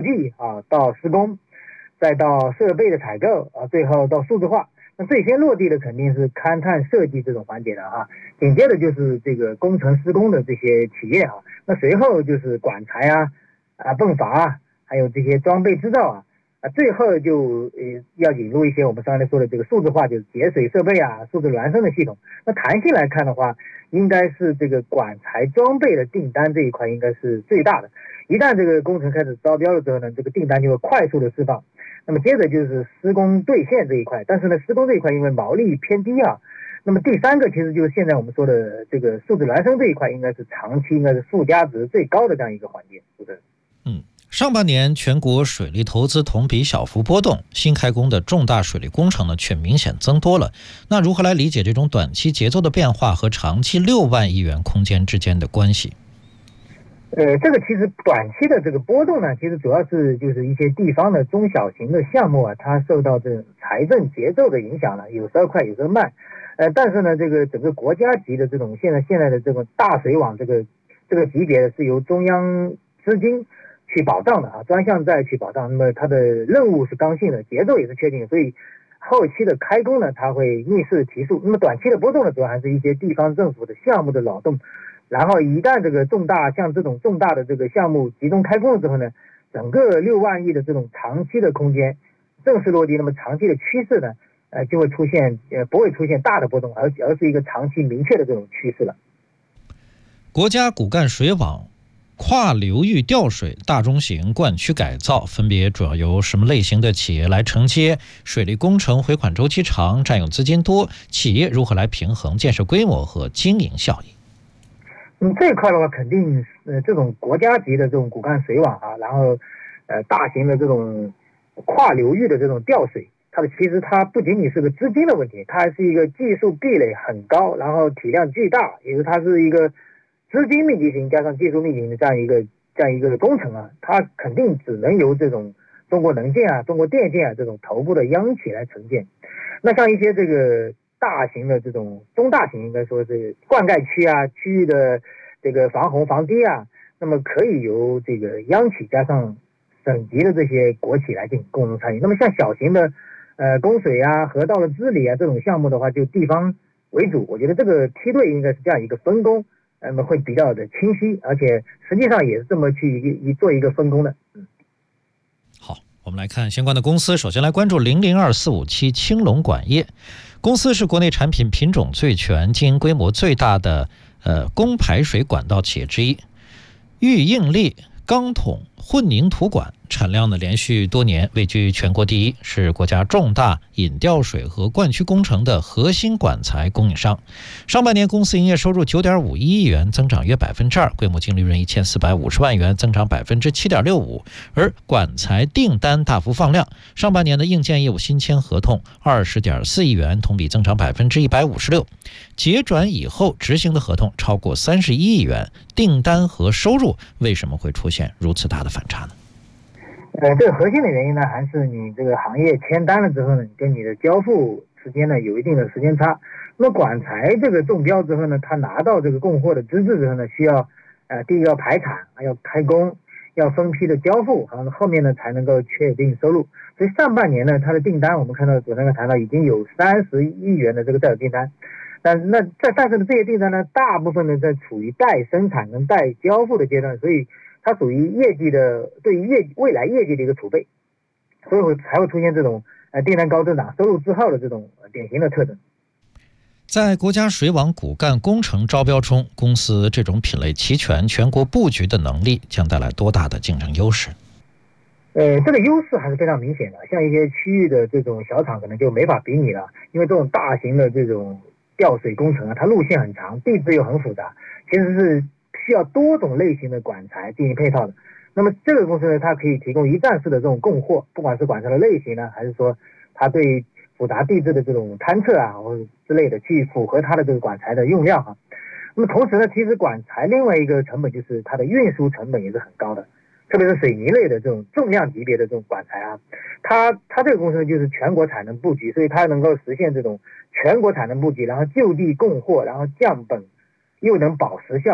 计啊，到施工，再到设备的采购啊，最后到数字化。那最先落地的肯定是勘探设计这种环节的啊，紧接着就是这个工程施工的这些企业啊，那随后就是管材泵阀还有这些装备制造最后就要引入一些我们刚才说的这个数字化，就是节水设备数字孪生的系统。那弹性来看的话，应该是这个管材装备的订单这一块应该是最大的。一旦这个工程开始招标了之后呢，这个订单就会快速的释放。那么接着就是施工兑现这一块，但是呢，施工这一块因为毛利偏低那么第三个其实就是现在我们说的这个数字孪生这一块，应该是长期应该是附加值最高的这样一个环节，是不是？ 上半年全国水利投资同比小幅波动，新开工的重大水利工程呢却明显增多了。那如何来理解这种短期节奏的变化和长期6万亿元空间之间的关系？ 这个其实短期的这个波动呢，其实主要是就是一些地方的中小型的项目它受到这种财政节奏的影响了，有时候快，有时候慢。但是呢，这个整个国家级的这种现在的这个大水网这个级别是由中央资金去保障的专项债去保障。那么它的任务是刚性的，节奏也是确定的，所以后期的开工呢，它会逆势提速。那么短期的波动呢，主要还是一些地方政府的项目的扰动。然后一旦这个像这种重大的这个项目集中开工了之后呢，整个6万亿的这种长期的空间正式落地，那么长期的趋势呢，就会出现不会出现大的波动，而是一个长期明确的这种趋势了。 国家骨干水网跨流域调水大中型灌区改造分别主要由什么类型的企业来承接？水利工程回款周期长，占用资金多，企业如何来平衡建设规模和经营效益？ 这一块的话，肯定这种国家级的这种骨干水网然后大型的这种跨流域的这种调水，其实它不仅仅是个资金的问题，它还是一个技术壁垒很高，然后体量巨大，也就是它是一个资金密集型加上技术密集型的这样一个工程它肯定只能由这种中国能建中国电建这种头部的央企来承建。那像一些这个大型的这种中大型，应该说是灌溉区区域的这个防洪防堤那么可以由这个央企加上省级的这些国企来进行共同参与。那么像小型的供水河道的治理这种项目的话，就地方为主。我觉得这个梯队应该是这样一个分工，那么会比较的清晰，而且实际上也是这么去做一个分工的。 好，我们来看相关的公司。首先来关注002457青龙管业公司，是国内产品品种最全、经营规模最大的供排水管道企业之一。预应力钢筒混凝土管产量呢连续多年位居全国第一，是国家重大引调水和灌区工程的核心管材供应商。上半年公司营业收入9.51亿元，增长约 2%， 规模净利润1450万元，增长 7.65%。 而管材订单大幅放量，上半年的硬件业务新签合同 20.4亿元，同比增长 156%。 结转以后执行的合同超过31亿元，订单和收入为什么会出现如此大的反差呢？ 这个核心的原因呢，还是你这个行业签单了之后呢，跟你的交付时间呢有一定的时间差。那么管材这个中标之后呢，他拿到这个供货的资质之后呢，需要第一个要排产，要开工，要分批的交付，后面呢才能够确定收入。所以上半年呢，它的订单我们看到昨天谈到已经有30亿元的这个在手订单。但是呢这些订单呢，大部分呢在处于待生产跟待交付的阶段，所以它属于对于未来业绩的一个储备，所以才会出现这种订单高增长、收入滞后的这种典型的特征。 在国家水网骨干工程招标中，公司这种品类齐全、全国布局的能力将带来多大的竞争优势？ 这个优势还是非常明显的。像一些区域的这种小厂可能就没法比拟了，因为这种大型的这种调水工程它路线很长，地质又很复杂，其实是需要多种类型的管材进行配套的。那么这个公司呢，它可以提供一站式的这种供货，不管是管材的类型呢，还是说它对复杂地质的这种勘测或者之类的，去符合它的这个管材的用量那么同时呢，其实管材另外一个成本就是它的运输成本也是很高的，特别是水泥类的这种重量级别的这种管材它这个公司就是全国产能布局，所以它能够实现这种全国产能布局，然后就地供货，然后降本又能保时效。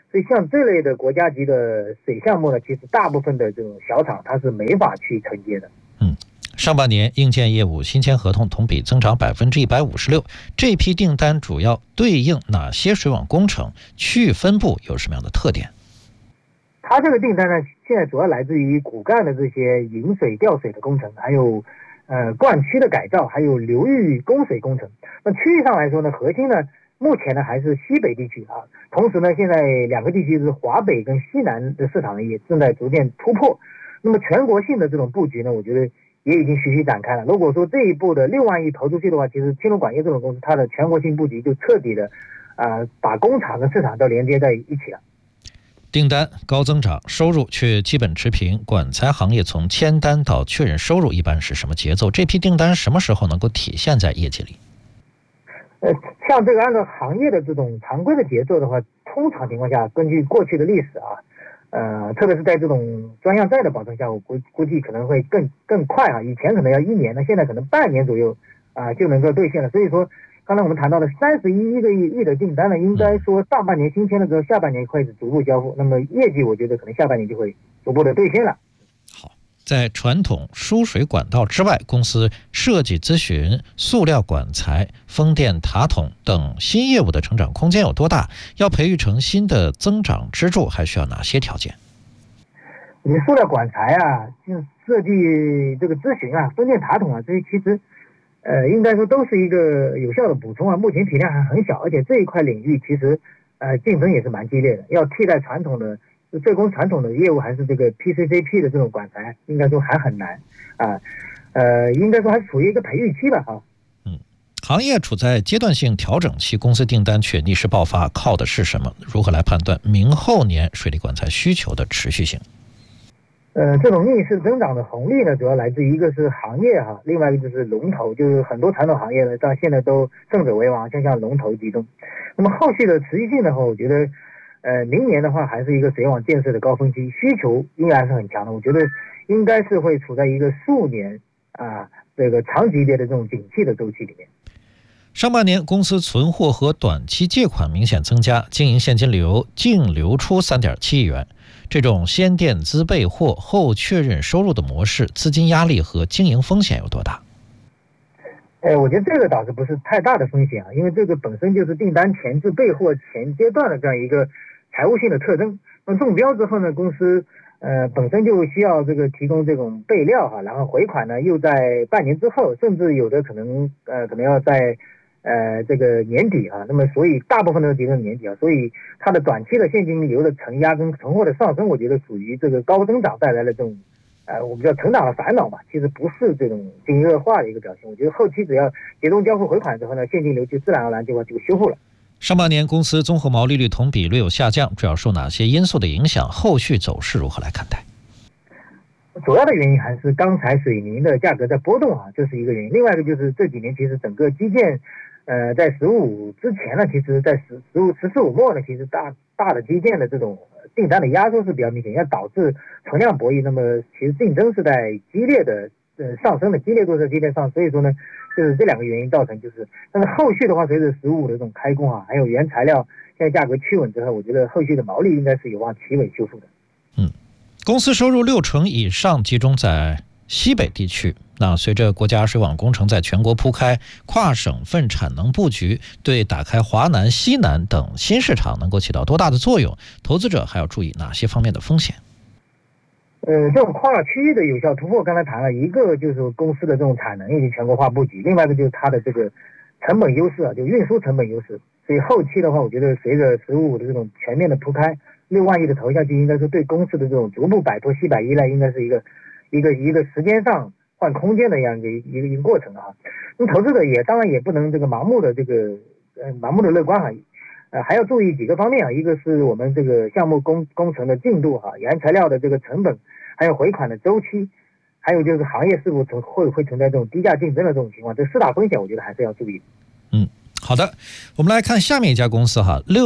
所以像这类的国家级的水项目呢，其实大部分的这种小厂它是没法去承接的。 上半年硬件业务新签合同同比增长156%，这批订单主要对应哪些水网工程？区域分布有什么样的特点？ 它这个订单呢，现在主要来自于骨干的这些引水、调水的工程，还有灌区的改造，还有流域供水工程。那区域上来说呢，核心呢，目前呢还是西北地区啊。同时呢，现在两个地区是华北跟西南的市场也正在逐渐突破。那么全国性的这种布局呢，我觉得也已经徐徐展开了。如果说这一步的6万亿投出去的话，其实青龙管业这种公司，它的全国性布局就彻底的把工厂跟市场都连接在一起了。 订单高增长，收入却基本持平。管材行业从签单到确认收入一般是什么节奏？这批订单什么时候能够体现在业绩里？ 像这个按照行业的这种常规的节奏的话，通常情况下，根据过去的历史啊，特别是在这种专项债的保证下，我估计可能会更快啊。以前可能要1年呢，现在可能半年左右就能够兑现了。所以说，刚才我们谈到的31个亿的订单呢，应该说上半年新签的时候，下半年会是逐步交付。那么业绩我觉得可能下半年就会逐步的兑现了。 好，在传统输水管道之外，公司设计咨询、塑料管材、风电塔筒等新业务的成长空间有多大？要培育成新的增长支柱，还需要哪些条件？ 你塑料管材就是设计这个咨询风电塔筒这些其实应该说都是一个有效的补充目前体量还很小，而且这一块领域其实竞争也是蛮激烈的。要替代传统的最公传统的业务，还是这个 PCCP 的这种管材，应该说还很难应该说还处于一个培育期吧行业处在阶段性调整期，公司订单却逆势爆发，靠的是什么？如何来判断明后年水利管材需求的持续性？ 这种逆势增长的红利呢，主要来自于一个是行业另外一个就是龙头，就是很多传统行业呢，到现在都胜者为王，向龙头集中。那么后续的持续性的话，我觉得明年的话还是一个水网建设的高峰期，需求应该是很强的。我觉得应该是会处在一个数年这个长级别的这种景气的周期里面。 上半年公司存货和短期借款明显增加，经营现金流净流出3.7亿元。这种先垫资备货后确认收入的模式，资金压力和经营风险有多大？ 我觉得这个倒是不是太大的风险因为这个本身就是订单前置备货前阶段的这样一个财务性的特征。那么中标之后呢，公司本身就需要这个提供这种备料然后回款呢又在半年之后，甚至有的可能要在这个年底那么所以大部分都集中年底所以它的短期的现金流的承压跟存货的上升，我觉得属于这个高增长带来的这种我们叫成长的烦恼吧，其实不是这种经营恶化的一个表现。我觉得后期只要集中交付回款之后呢，现金流就自然而然就修复了。 上半年公司综合毛利率同比略有下降，主要受哪些因素的影响？后续走势如何来看待？ 主要的原因还是钢材、水泥的价格在波动这是一个原因。另外一个就是这几年其实整个基建在15之前呢，其实在14、15末呢，其实大的基建的这种订单的压缩是比较明显，要导致存量博弈。那么其实竞争是在激烈的上升的，激烈度在激烈上，所以说呢，就是这两个原因造成但是后续的话，随着15的这种开工还有原材料现在价格趋稳之后，我觉得后续的毛利应该是有望企稳修复的。 公司收入60%以上集中在西北地区。那随着国家水网工程在全国铺开，跨省份产能布局对打开华南、西南等新市场能够起到多大的作用？投资者还要注意哪些方面的风险？ 这种跨区域的有效突破，刚才谈了一个就是公司的这种产能以及全国化布局，另外一个就是它的这个成本优势就运输成本优势。所以后期的话，我觉得随着15的这种全面的铺开，6万亿的投下去，应该是对公司的这种逐步摆脱西北依赖，应该是一个时间上换空间的这样一个过程那么投资者当然也不能这个盲目的乐观还要注意几个方面一个是我们这个项目工程的进度原材料的这个成本，还有回款的周期，还有就是行业是否会存在这种低价竞争的这种情况，这4大风险我觉得还是要注意。 好的，我们来看下面一家公司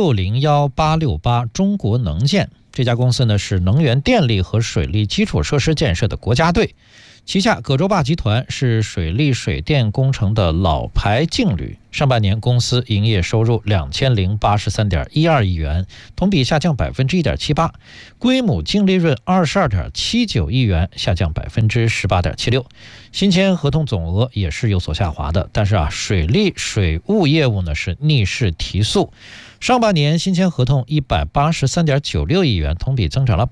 601868中国能建。这家公司呢是能源电力和水利基础设施建设的国家队。 旗下葛洲坝集团是水利水电工程的老牌劲旅，上半年公司营业收入2083.12亿元，同比下降1.78%，规模净利润22.79亿元，下降18.76%。新签合同总额也是有所下滑的，但是水利水务业务呢是逆势提速。上半年新签合同183.96亿元，同比增长了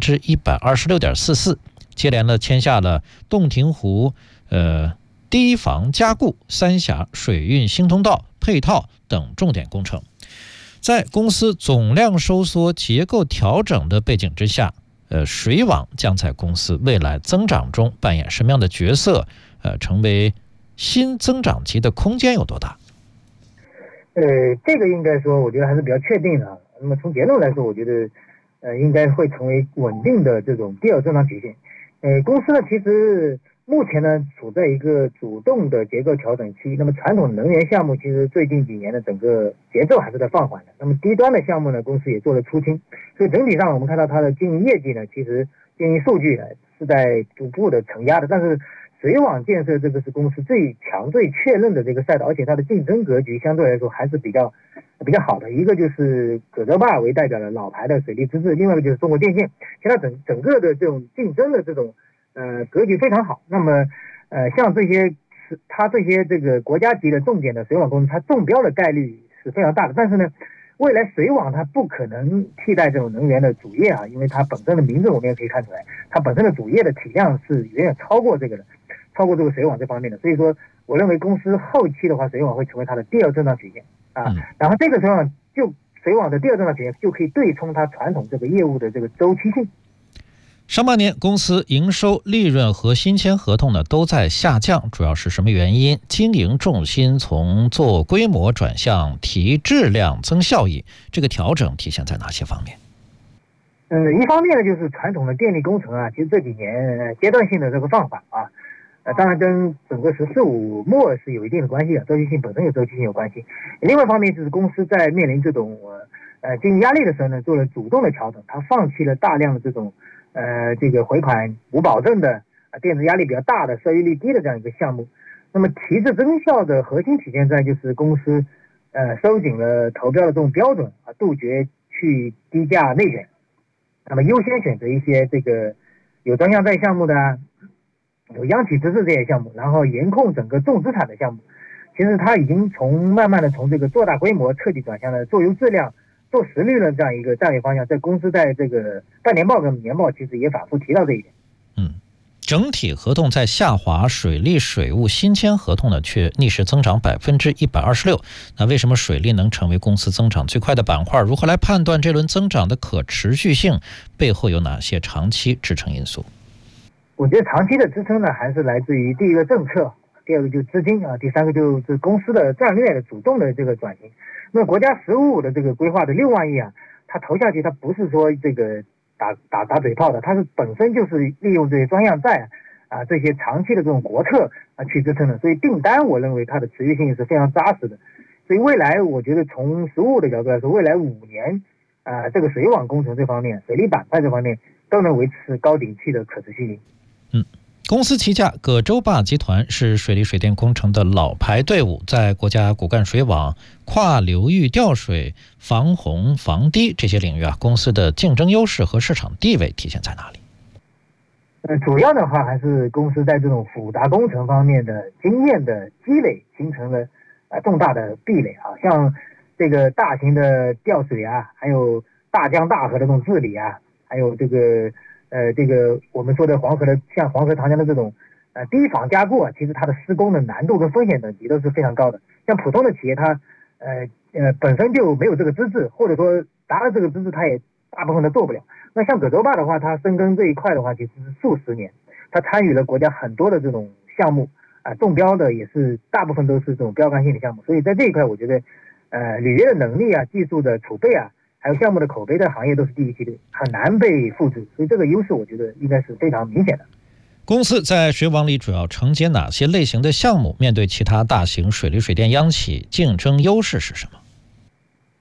126.44%。接连了签下了洞庭湖堤防加固、三峡水运新通道配套等重点工程。在公司总量收缩、结构调整的背景之下，水网将在公司未来增长中扮演什么样的角色？成为新增长极的空间有多大？ 这个应该说，我觉得还是比较确定的。那么从结论来说，我觉得应该会成为稳定的这种第二增长曲线。公司呢，其实目前呢处在一个主动的结构调整期。那么传统能源项目其实最近几年的整个节奏还是在放缓的。那么低端的项目呢，公司也做了出清。所以整体上我们看到它的经营业绩呢，其实经营数据呢是在逐步的承压的。但是水网建设这个是公司最强最确认的这个赛道，而且它的竞争格局相对来说还是比较好的。一个就是葛洲坝为代表的老牌的水利资质，另外一个就是中国电信，其实它整个的这种竞争的这种格局非常好。那么像这些这个国家级的重点的水网公司，它中标的概率是非常大的。但是呢，未来水网它不可能替代这种能源的主业因为它本身的名字我们也可以看出来，它本身的主业的体量是远远超过这个水网这方面的。所以说我认为公司后期的话，水网会成为它的第二增长曲线然后这个时候水网的第二增长曲线就可以对冲它传统这个业务的这个周期性。 上半年公司营收、利润和新签合同呢都在下降，主要是什么原因？经营重心从做规模转向提质量、增效益，这个调整体现在哪些方面？ 一方面呢，就是传统的电力工程其实这几年阶段性的这个放缓当然跟整个“十四五”末是有一定的关系的，周期性本身有周期性有关系。另外一方面就是公司在面临这种经济压力的时候呢，做了主动的调整，它放弃了大量的这种这个回款无保证的电子压力比较大的、收益率低的这样一个项目。那么提质增效的核心体现在就是公司收紧了投标的这种标准杜绝去低价内选，那么优先选择一些这个有专项债项目的有央企资质这些项目，然后严控整个重资产的项目。其实它已经慢慢的从这个做大规模彻底转向了做优质量、做实力的这样一个战略方向。在公司在这个半年报跟年报其实也反复提到这一点。 整体合同在下滑，水利水务新签合同呢却逆势增长126%。那为什么水利能成为公司增长最快的板块？如何来判断这轮增长的可持续性？背后有哪些长期支撑因素？ 我觉得长期的支撑呢，还是来自于第一个政策，第二个就是资金第三个就是公司的战略的主动的这个转型。那国家15五的这个规划的6万亿它投下去，它不是说这个打嘴炮的，它是本身就是利用这些专项债这些长期的这种国策去支撑的。所以订单我认为它的持续性是非常扎实的。所以未来我觉得从15五的角度来说，未来5年这个水网工程这方面、水利板块这方面都能维持高景气的可持续性。 公司旗下葛洲坝集团是水利水电工程的老牌队伍，在国家骨干水网、跨流域调水、防洪防堤这些领域公司的竞争优势和市场地位体现在哪里？ 主要的话还是公司在这种复杂工程方面的经验的积累，形成了重大的壁垒像这个大型的调水还有大江大河的这种治理还有这个我们说的像黄河、长江的这种堤防加固其实它的施工的难度跟风险等级都是非常高的。像普通的企业，它本身就没有这个资质，或者说达了这个资质，它也大部分都做不了。那像葛洲坝的话，它深耕这一块的话，其实是数十年，它参与了国家很多的这种项目中标的也是大部分都是这种标杆性的项目。所以在这一块，我觉得履约的能力技术的储备还有项目的口碑，在行业都是第一梯队，很难被复制。所以这个优势我觉得应该是非常明显的。 公司在水网里主要承接哪些类型的项目？面对其他大型水利水电央企，竞争优势是什么？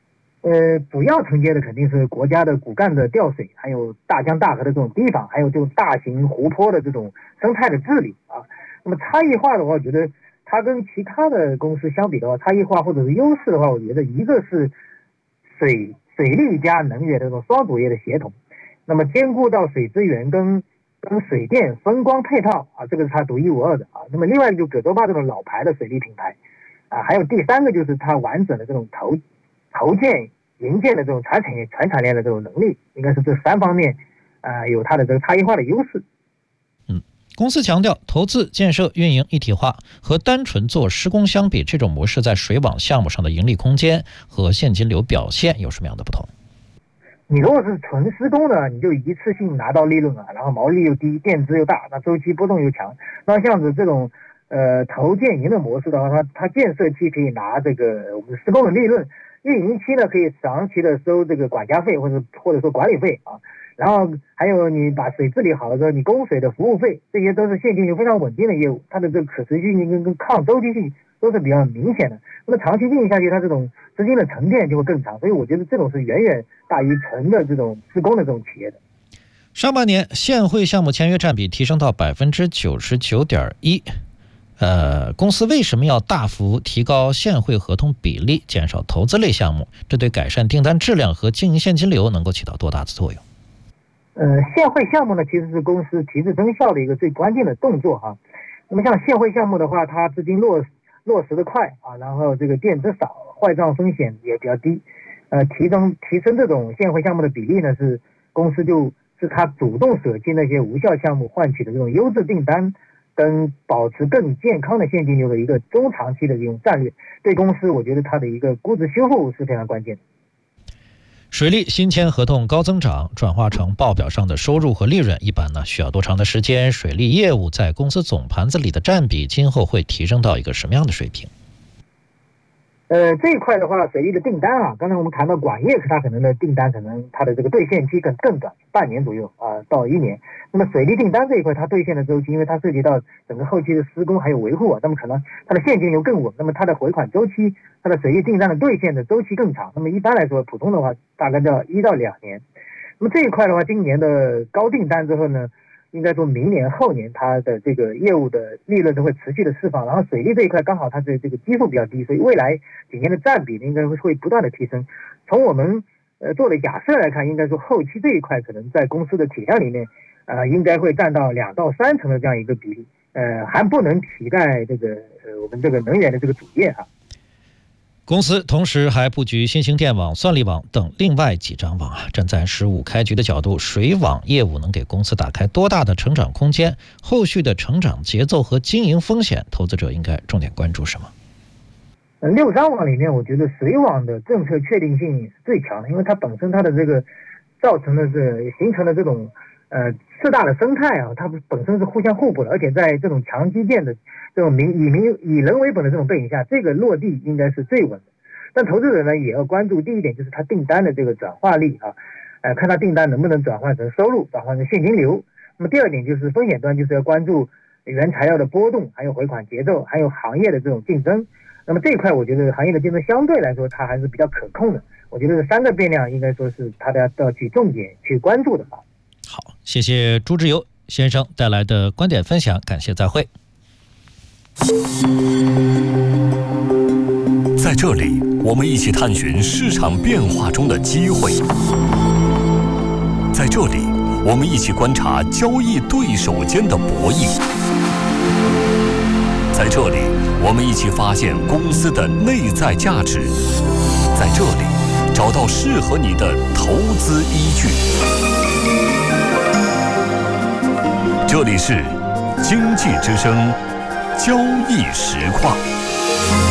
主要承接的肯定是国家的骨干的调水，还有大江大河的这种堤防，还有这种大型湖泊的这种生态的治理啊。那么差异化的话，我觉得它跟其他的公司相比的话，差异化或者是优势的话，我觉得一个是水利加能源的这种双主业的协同，那么兼顾到水资源跟水电风光配套啊，这个是它独一无二的啊。那么另外一个就葛洲坝这种老牌的水利品牌啊，还有第三个就是它完整的这种投建营建的这种全产链的这种能力，应该是这3方面有它的这个差异化的优势。 公司强调投资建设运营一体化，和单纯做施工相比，这种模式在水网项目上的盈利空间和现金流表现有什么样的不同？ 你如果是纯施工的，你就一次性拿到利润然后毛利又低，电资又大，那周期波动又强。那像是这种投建营的模式的话，它建设期可以拿这个我们施工的利润，运营期呢可以长期的收这个管家费或者说管理费啊。然后还有你把水治理好了之后，你供水的服务费，这些都是现金流非常稳定的业务，它的这个可持续性跟抗周期性都是比较明显的。那么长期经营下去，它这种资金的沉淀就会更长，所以我觉得这种是远远大于纯的这种施工的这种企业的。 上半年现汇项目签约占比提升到 99.1%。公司为什么要大幅提高现汇合同比例，减少投资类项目？这对改善订单质量和经营现金流能够起到多大的作用？ 现汇项目呢，其实是公司提质增效的一个最关键的动作哈。那么像现汇项目的话，它资金落实的快然后这个垫资少，坏账风险也比较低。提升这种现汇项目的比例呢，是公司就是它主动舍弃那些无效项目，换取的这种优质订单跟保持更健康的现金流的一个中长期的这种战略，对公司我觉得它的一个估值修复是非常关键的。 水利新签合同高增长转化成报表上的收入和利润，一般呢需要多长的时间？水利业务在公司总盘子里的占比今后会提升到一个什么样的水平？ 这一块的话，水利的订单刚才我们谈到管业，它可能的订单它的这个兑现期更短，半年左右到1年。那么水利订单这一块，它兑现的周期，因为它涉及到整个后期的施工还有维护那么可能它的现金流更稳，那么它的回款周期，它的水利订单的兑现的周期更长。那么一般来说，普通的话大概要1到2年。那么这一块的话，今年的高订单之后呢，应该说明年后年它的这个业务的利润都会持续的释放，然后水利这一块刚好它的这个基数比较低，所以未来几年的占比应该会不断的提升。从我们做的假设来看，应该说后期这一块可能在公司的体量里面应该会占到2到3成的这样一个比例，还不能替代这个我们这个能源的这个主业公司同时还布局新型电网、算力网等另外几张网站在15开局的角度，水网业务能给公司打开多大的成长空间？后续的成长节奏和经营风险，投资者应该重点关注什么 ？6张网里面，我觉得水网的政策确定性是最强的，因为它本身它的这个形成的这种4大的生态它本身是互相互补的，而且在这种强基建的这种以人为本的这种背景下，这个落地应该是最稳的。但投资者呢也要关注第一点，就是它订单的这个转化率看它订单能不能转换成收入，转换成现金流。那么第二点就是风险端，就是要关注原材料的波动，还有回款节奏，还有行业的这种竞争。那么这一块我觉得行业的竞争相对来说它还是比较可控的，我觉得这3个变量应该说是它要去重点去关注的好，谢谢朱志友先生带来的观点分享，感谢，再会。 在这里，我们一起探寻市场变化中的机会；在这里，我们一起观察交易对手间的博弈；在这里，我们一起发现公司的内在价值；在这里，找到适合你的投资依据。这里是经济之声交易实况。